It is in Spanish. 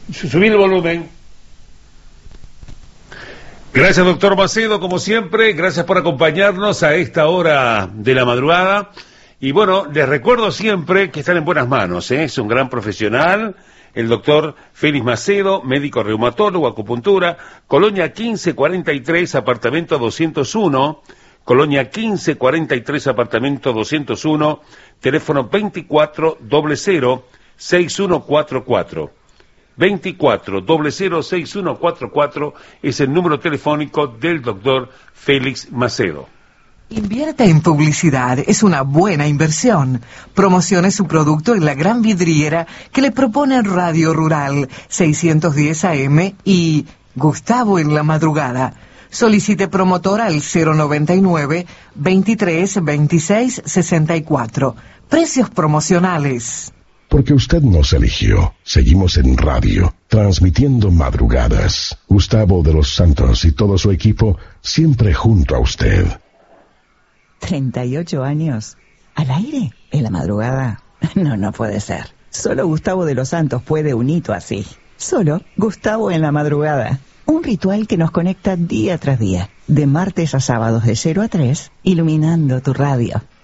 Subir el volumen. Gracias, doctor Macedo, como siempre. Gracias por acompañarnos a esta hora de la madrugada. Y bueno, les recuerdo siempre que están en buenas manos, ¿eh? Es un gran profesional, el doctor Félix Macedo, médico reumatólogo, acupuntura, Colonia 1543, apartamento 201, Colonia 1543, apartamento 201, teléfono 24006144. 24006144 es el número telefónico del doctor Félix Macedo. Invierta en publicidad, es una buena inversión. Promocione su producto en la gran vidriera que le propone Radio Rural 610 AM y Gustavo en la madrugada. Solicite promotor al 099 23 26 64. Precios promocionales. Porque usted nos eligió. Seguimos en radio, transmitiendo madrugadas. Gustavo de los Santos y todo su equipo siempre junto a usted. 38 años. ¿Al aire? ¿En la madrugada? No puede ser. Solo Gustavo de los Santos puede un hito así. Solo Gustavo en la madrugada. Un ritual que nos conecta día tras día. De martes a sábados de 0 a 3, iluminando tu radio.